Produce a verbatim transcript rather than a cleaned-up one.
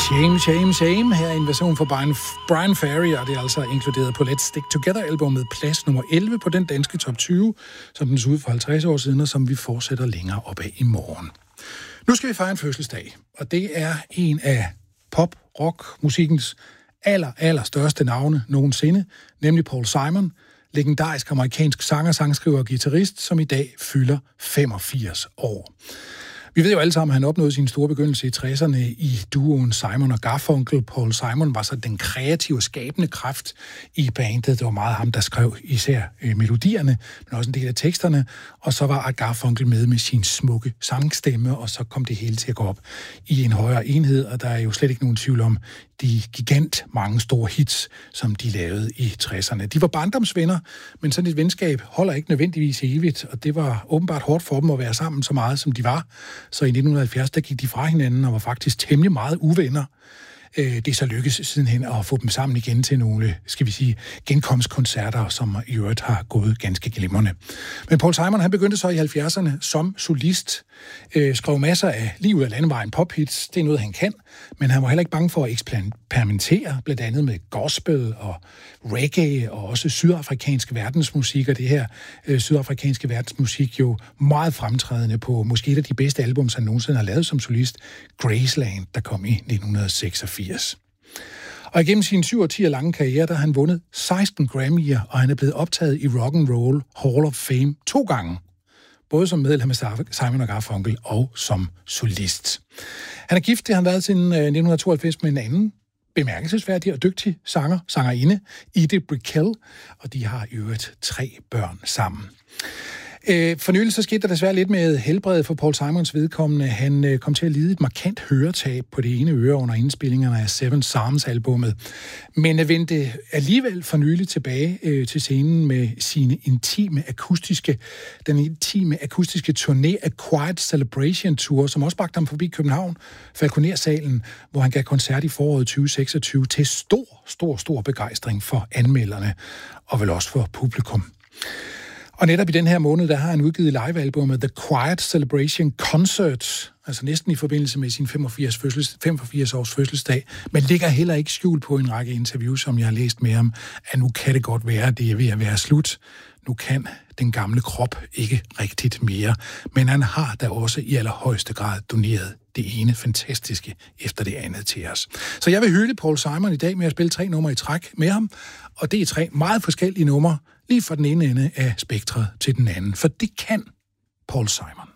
Shame, shame, shame. Her er en version for Brian, Brian Ferry, og det er altså inkluderet på Let's Stick Together-albummet plads nummer elleve på den danske top tyve, som den så ud for halvtreds år siden, og som vi fortsætter længere opad i morgen. Nu skal vi fejre en fødselsdag, og det er en af pop-rock-musikkens aller, aller største navne nogensinde, nemlig Paul Simon, legendarisk amerikansk sanger, sangskriver og guitarist, som i dag fylder femogfirs år. Vi ved jo alle sammen, at han opnåede sin store begyndelse i tresserne i duoen Simon og Garfunkel. Paul Simon var så den kreative, skabende kraft i bandet. Det var meget ham, der skrev især øh, melodierne, men også en del af teksterne. Og så var Garfunkel med med sin smukke sangstemme, og så kom det hele til at gå op i en højere enhed, og der er jo slet ikke nogen tvivl om de gigant mange store hits, som de lavede i tresserne. De var barndomsvenner, men sådan et venskab holder ikke nødvendigvis evigt, og det var åbenbart hårdt for dem at være sammen så meget, som de var. Så i nitten halvfjerds, der gik de fra hinanden og var faktisk temmelig meget uvenner. Det er så lykkedes sidenhen at få dem sammen igen til nogle, skal vi sige, genkomstkoncerter, som i øvrigt har gået ganske glimrende. Men Paul Simon, han begyndte så i halvfjerdserne som solist, øh, skrev masser af liv ud af landevejen pophits, det er noget, han kan, men han var heller ikke bange for at eksperimentere, blandt andet med gospel og reggae og også sydafrikansk verdensmusik, og det her øh, sydafrikanske verdensmusik jo meget fremtrædende på måske et af de bedste album, han nogensinde har lavet som solist, Graceland, der kom i nitten seksogfirs. Og igennem sin syv og ti år lange karriere, der har han vundet seksten Grammy'er, og han er blevet optaget i Rock and Roll Hall of Fame to gange. Både som medlem af Simon og Garfunkel og som solist. Han er gift, det har han været siden nitten tooghalvfems med en anden bemærkelsesværdig og dygtig sanger, sangerinde, Edith Brickell, og de har i øvrigt tre børn sammen. For nylig så skete der desværre lidt med helbredet for Paul Simons vedkommende. Han kom til at lide et markant høretab på det ene øre under indspillingerne af Seven Psalms-albummet, men vendte alligevel for nylig tilbage til scenen med sine intime akustiske, den intime akustiske turné af Quiet Celebration Tour, som også bragte ham forbi København, Falconer-salen, hvor han gav koncert i foråret tyve seksogtyve til stor, stor, stor begejstring for anmelderne og vel også for publikum. Og netop i den her måned, der har han udgivet livealbummet The Quiet Celebration Concert, altså næsten i forbindelse med sin femogfirs, fødsels, femogfirs års fødselsdag, men ligger heller ikke skjult på en række interviews, som jeg har læst med ham, at nu kan det godt være, at det er ved at være slut. Nu kan den gamle krop ikke rigtigt mere, men han har da også i allerhøjeste grad doneret det ene fantastiske efter det andet til os. Så jeg vil hylde Paul Simon i dag med at spille tre numre i træk med ham, og det er tre meget forskellige numre, lige fra den ene ende af spektret til den anden, for det kan Paul Simon.